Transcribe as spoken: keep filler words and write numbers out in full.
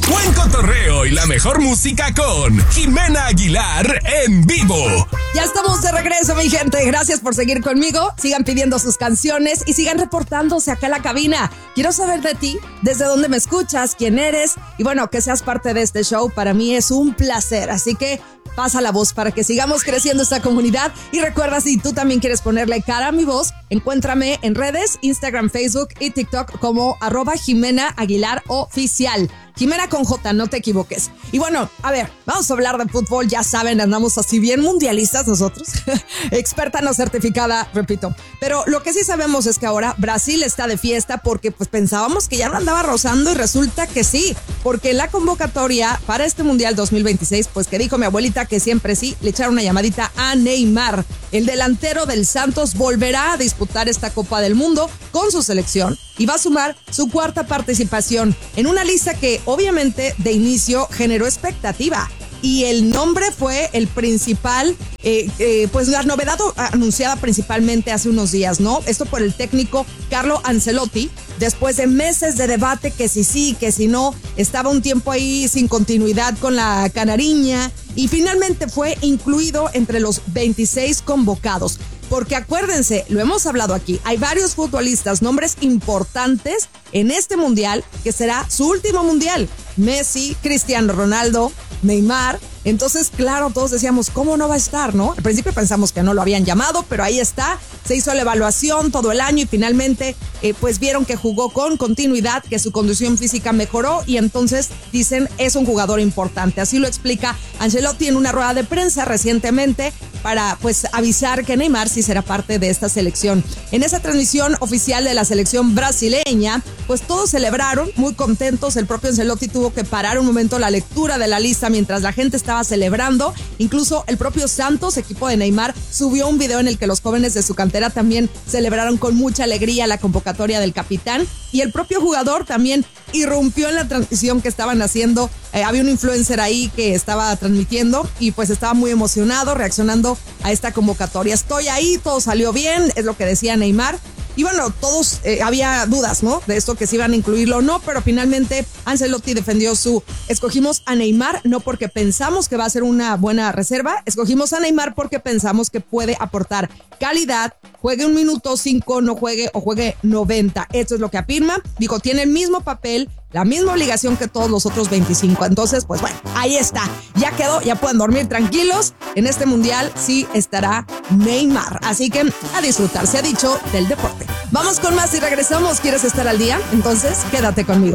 Buen cotorreo y la mejor música con Jimena Aguilar en vivo. Ya estamos de regreso, mi gente. Gracias por seguir conmigo. Sigan pidiendo sus canciones y sigan reportándose acá en la cabina. Quiero saber de ti, desde dónde me escuchas, quién eres. Y bueno, que seas parte de este show, para mí es un placer. Así que pasa la voz para que sigamos creciendo esta comunidad. Y recuerda, si tú también quieres ponerle cara a mi voz, encuéntrame en redes, Instagram, Facebook y TikTok como arroba Jimena Aguilar Oficial. Jimena con J, no te equivoques. Y bueno, a ver, vamos a hablar de fútbol. Ya saben, andamos así bien mundialistas nosotros. Experta no certificada, repito. Pero lo que sí sabemos es que ahora Brasil está de fiesta porque pues pensábamos que ya no andaba rozando y resulta que sí. Porque la convocatoria para este Mundial dos mil veintiséis, pues que dijo mi abuelita que siempre sí, le echaron una llamadita a Neymar. El delantero del Santos volverá a disputar esta Copa del Mundo con su selección y va a sumar su cuarta participación en una lista que obviamente de inicio generó expectativa. Y el nombre fue el principal, eh, eh, pues la novedad anunciada principalmente hace unos días, ¿no? Esto por el técnico Carlo Ancelotti, después de meses de debate que si sí, que si no, estaba un tiempo ahí sin continuidad con la canariña y finalmente fue incluido entre los veintiséis convocados. Porque acuérdense, lo hemos hablado aquí, hay varios futbolistas, nombres importantes en este mundial, que será su último mundial. Messi, Cristiano Ronaldo, Neymar. Entonces, claro, todos decíamos, ¿cómo no va a estar, no? Al principio pensamos que no lo habían llamado, pero ahí está. Se hizo la evaluación todo el año y finalmente, eh, pues vieron que jugó con continuidad, que su condición física mejoró y entonces dicen, es un jugador importante. Así lo explica Ancelotti en una rueda de prensa recientemente para, pues, avisar que Neymar sí será parte de esta selección. En esa transmisión oficial de la selección brasileña, pues todos celebraron, muy contentos. El propio Ancelotti tuvo que parar un momento la lectura de la lista mientras la gente estaba celebrando. Incluso el propio Santos, equipo de Neymar, subió un video en el que los jóvenes de su cantera también celebraron con mucha alegría la convocatoria del capitán. Y el propio jugador también irrumpió en la transmisión que estaban haciendo. Eh, había un influencer ahí que estaba transmitiendo y pues estaba muy emocionado reaccionando a esta convocatoria. Estoy ahí, todo salió bien, es lo que decía Neymar. Y bueno, todos eh, había dudas, ¿no? De esto, que si iban a incluirlo o no, pero finalmente Ancelotti defendió su... Escogimos a Neymar no porque pensamos que va a ser una buena reserva, escogimos a Neymar porque pensamos que puede aportar calidad, juegue un minuto cinco, no juegue o juegue noventa. Esto es lo que afirma. Digo, tiene el mismo papel, la misma obligación que todos los otros veinticinco. Entonces, pues bueno, ahí está. Ya quedó, ya pueden dormir tranquilos. En este mundial sí estará Neymar. Así que a disfrutar, se ha dicho, del deporte. Vamos con más y regresamos. ¿Quieres estar al día? Entonces, quédate conmigo.